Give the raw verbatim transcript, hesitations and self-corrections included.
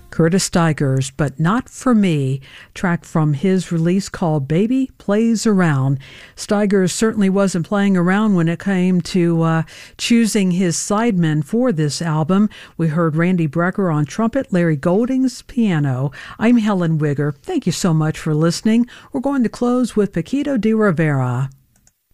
Curtis Stigers, But Not For Me, track from his release called Baby Plays Around. Stigers certainly wasn't playing around when it came to uh, choosing his sidemen for this album. We heard Randy Brecker on trumpet, Larry Goldings piano. I'm Helen Wigger. Thank you so much for listening. We're going to close with Paquito de Rivera.